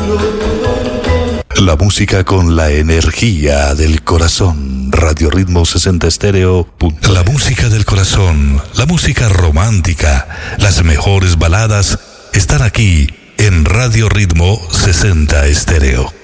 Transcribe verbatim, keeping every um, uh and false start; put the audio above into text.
La música con la energía del corazón. Radio Ritmo sesenta Estéreo. La música del corazón, la música romántica, las mejores baladas están aquí en Radio Ritmo sesenta Estéreo.